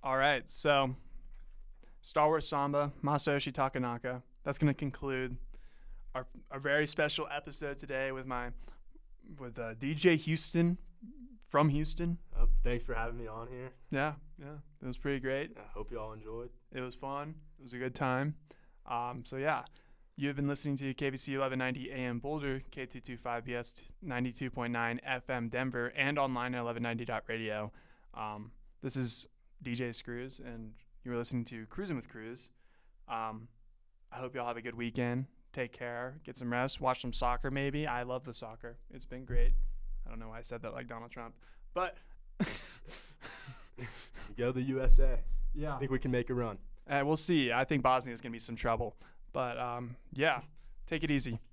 All right, so Star Wars Samba, Masayoshi Takanaka. That's going to conclude our very special episode today with DJ Houston from Houston. Thanks for having me on here. Yeah, it was pretty great. I hope you all enjoyed. It was fun. It was a good time. So yeah, you have been listening to KVC 1190 AM Boulder, K225BS 92.9 FM Denver, and online at 1190.radio. This is DJ Screws, and you were listening to Cruising with Cruz. I hope y'all have a good weekend. Take care. Get some rest. Watch some soccer maybe. I love the soccer. It's been great. I don't know why I said that like Donald Trump. But Go the USA. yeah, I think we can make a run. we'll see. I think Bosnia is going to be some trouble. But yeah, take it easy.